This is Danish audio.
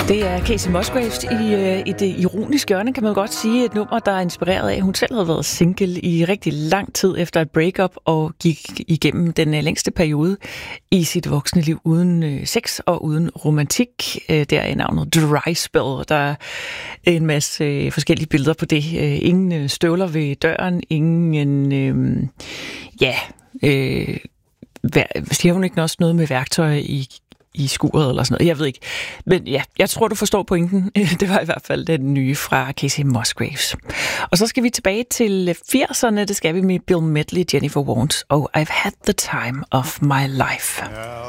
Det er Kacey Musgraves i det ironiske hjørne, kan man godt sige. Et nummer, der er inspireret af, at hun selv havde været single i rigtig lang tid efter et breakup og gik igennem den længste periode i sit voksne liv uden sex og uden romantik. Der er navnet Dry Spell. Der er en masse forskellige billeder på det. Ingen støvler ved døren, ingen... siger hun ikke også noget med værktøj i skuret eller sådan noget? Jeg ved ikke. Men ja, jeg tror, du forstår pointen. Det var i hvert fald den nye fra Kacey Musgraves. Og så skal vi tilbage til 80'erne. Det skal vi med Bill Medley, Jennifer Warnes og I've Had the Time of My Life.